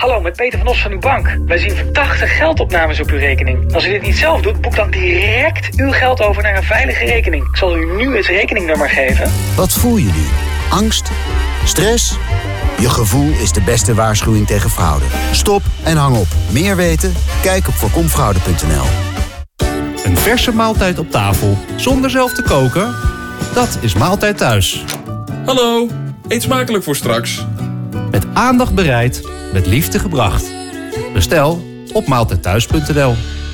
Hallo, met Peter van Os van uw bank. Wij zien verdachte geldopnames op uw rekening. Als u dit niet zelf doet, boek dan direct uw geld over naar een veilige rekening. Ik zal u nu het rekeningnummer geven. Wat voel je nu? Angst? Stress? Je gevoel is de beste waarschuwing tegen fraude. Stop en hang op. Meer weten? Kijk op voorkomfraude.nl. Een verse maaltijd op tafel, zonder zelf te koken? Dat is Maaltijd Thuis. Hallo, eet smakelijk voor straks. Met aandacht bereid, met liefde gebracht. Bestel op maaltijdthuis.nl.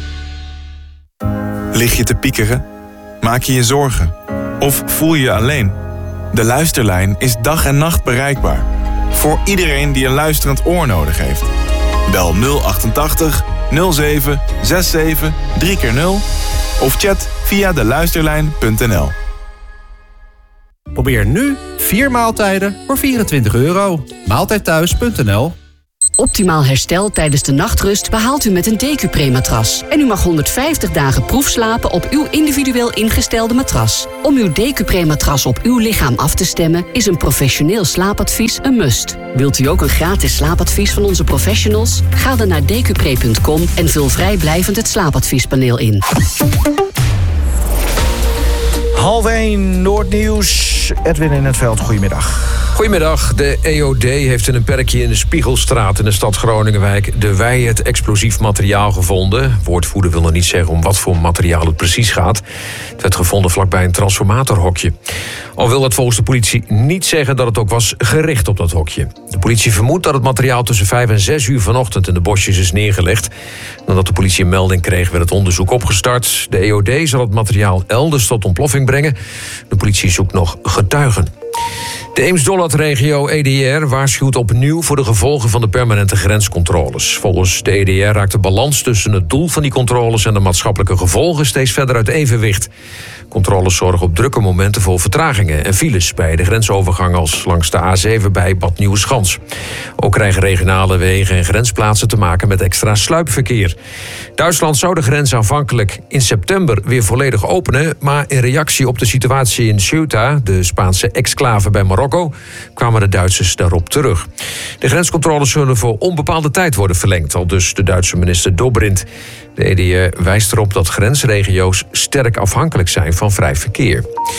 Lig je te piekeren? Maak je je zorgen? Of voel je je alleen? De Luisterlijn is dag en nacht bereikbaar. Voor iedereen die een luisterend oor nodig heeft. Bel 088 07 67 3x0 of chat via deluisterlijn.nl. Probeer nu 4 maaltijden voor €24. Maaltijdthuis.nl. Optimaal herstel tijdens de nachtrust behaalt u met een Decupre-matras. En u mag 150 dagen proefslapen op uw individueel ingestelde matras. Om uw Decupre-matras op uw lichaam af te stemmen is een professioneel slaapadvies een must. Wilt u ook een gratis slaapadvies van onze professionals? Ga dan naar decupre.com en vul vrijblijvend het slaapadviespaneel in. 12:30 Noordnieuws. Edwin in het veld, goedemiddag. Goedemiddag. De EOD heeft in een perkje in de Spiegelstraat in de stad Groningenwijk de Wij het explosief materiaal gevonden. Woordvoerder wil nog niet zeggen om wat voor materiaal het precies gaat. Het werd gevonden vlakbij een transformatorhokje. Al wil het volgens de politie niet zeggen dat het ook was gericht op dat hokje. De politie vermoedt dat het materiaal tussen 5 en 6 uur vanochtend in de bosjes is neergelegd. Nadat de politie een melding kreeg, werd het onderzoek opgestart. De EOD zal het materiaal elders tot ontploffing brengen. De politie zoekt nog getuigen. De Eems-Dollardregio EDR waarschuwt opnieuw voor de gevolgen van de permanente grenscontroles. Volgens de EDR raakt de balans tussen het doel van die controles en de maatschappelijke gevolgen steeds verder uit evenwicht. Controles zorgen op drukke momenten voor vertragingen en files bij de grensovergang als langs de A7 bij Bad Nieuweschans. Ook krijgen regionale wegen en grensplaatsen te maken met extra sluipverkeer. Duitsland zou de grens aanvankelijk in september weer volledig openen, maar in reactie op de situatie in Ceuta, de Spaanse exclave bij Marokko, kwamen de Duitsers daarop terug. De grenscontroles zullen voor onbepaalde tijd worden verlengd, aldus de Duitse minister Dobrindt. De EDR wijst erop dat grensregio's sterk afhankelijk zijn van vrij verkeer.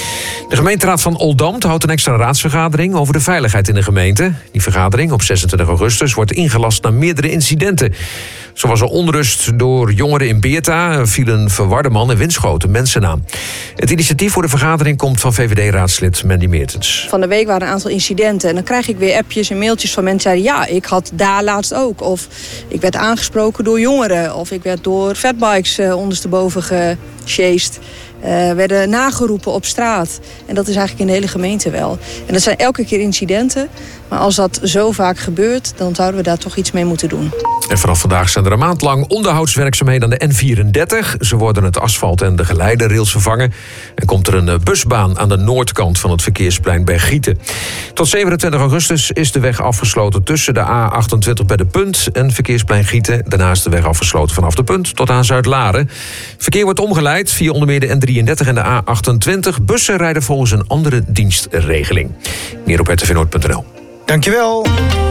De gemeenteraad van Oldambt houdt een extra raadsvergadering over de veiligheid in de gemeente. Die vergadering op 26 augustus wordt ingelast na meerdere incidenten. Zo was er onrust door jongeren in Beerta, viel een verwarde man in Winschoten mensen aan. Het initiatief voor de vergadering komt van VVD-raadslid Mandy Meertens. Van de week waren een aantal incidenten en dan krijg ik weer appjes en mailtjes van mensen die zeiden, ja, ik had daar laatst ook. Of ik werd aangesproken door jongeren. Of ik werd door fatbikes ondersteboven gesjeest. Werden nageroepen op straat. En dat is eigenlijk in de hele gemeente wel. En dat zijn elke keer incidenten. Maar als dat zo vaak gebeurt, dan zouden we daar toch iets mee moeten doen. En vanaf vandaag zijn er een maand lang onderhoudswerkzaamheden aan de N34. Ze worden het asfalt en de geleiderrails vervangen. En komt er een busbaan aan de noordkant van het verkeersplein bij Gieten. Tot 27 augustus is de weg afgesloten tussen de A28 bij de Punt en verkeersplein Gieten. Daarna is de weg afgesloten vanaf de Punt tot aan Zuid-Laren. Verkeer wordt omgeleid via onder meer de N33 en de A28. Bussen rijden volgens een andere dienstregeling. Meer op rtvnoord.nl. Dankjewel.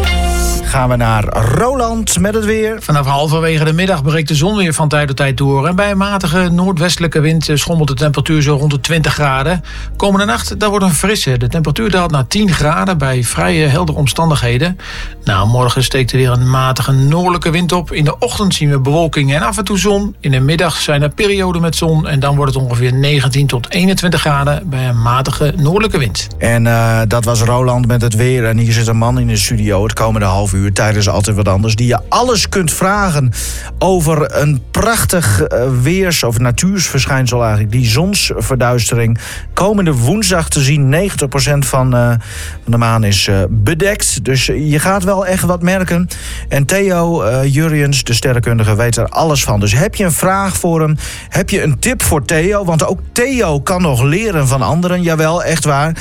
Gaan we naar Roland met het weer. Vanaf halverwege de middag breekt de zon weer van tijd tot tijd door. En bij een matige noordwestelijke wind schommelt de temperatuur zo rond de 20 graden. Komende nacht, daar wordt een frisse. De temperatuur daalt naar 10 graden bij vrij heldere omstandigheden. Nou, morgen steekt er weer een matige noordelijke wind op. In de ochtend zien we bewolking en af en toe zon. In de middag zijn er perioden met zon. En dan wordt het ongeveer 19 tot 21 graden bij een matige noordelijke wind. En dat was Roland met het weer. En hier zit een man in de studio het komende half uur tijdens Altijd Wat Anders, die je alles kunt vragen over een prachtig weers- of natuursverschijnsel eigenlijk. Die zonsverduistering. Komende woensdag te zien, 90% van de maan is bedekt. Dus je gaat wel echt wat merken. En Theo Jurriëns, de sterrenkundige, weet er alles van. Dus heb je een vraag voor hem? Heb je een tip voor Theo? Want ook Theo kan nog leren van anderen. Jawel, echt waar.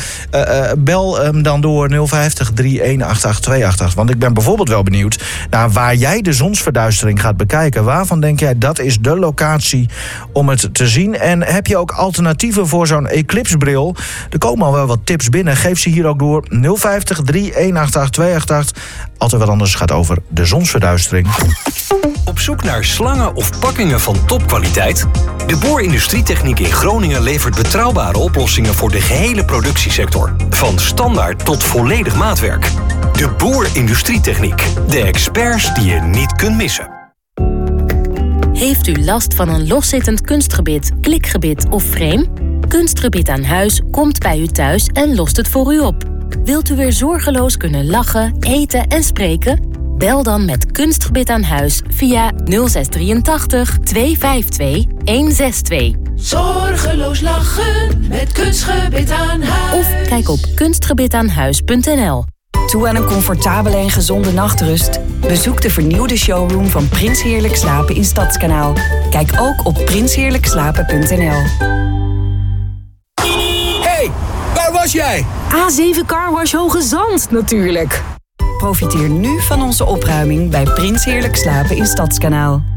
Bel hem dan door 050 3188 288. Want ik ben bijvoorbeeld wel benieuwd naar waar jij de zonsverduistering gaat bekijken. Waarvan denk jij dat is de locatie om het te zien? En heb je ook alternatieven voor zo'n eclipsbril? Er komen al wel wat tips binnen. Geef ze hier ook door 050 3188 288. Altijd Wat Anders gaat over de de zonsverduistering. Op zoek naar slangen of pakkingen van topkwaliteit? De Boer Industrietechniek in Groningen levert betrouwbare oplossingen voor de gehele productiesector. Van standaard tot volledig maatwerk. De Boer Industrietechniek. De experts die je niet kunt missen. Heeft u last van een loszittend kunstgebit, klikgebit of frame? Kunstgebit aan Huis komt bij u thuis en lost het voor u op. Wilt u weer zorgeloos kunnen lachen, eten en spreken? Bel dan met Kunstgebit aan Huis via 0683 252 162. Zorgeloos lachen met Kunstgebit aan Huis. Of kijk op kunstgebitaanhuis.nl. Toe aan een comfortabele en gezonde nachtrust? Bezoek de vernieuwde showroom van Prins Heerlijk Slapen in Stadskanaal. Kijk ook op prinsheerlijkslapen.nl. Hey, waar was jij? A7 Carwash Hoge Zand natuurlijk. Profiteer nu van onze opruiming bij Prins Heerlijk Slapen in Stadskanaal.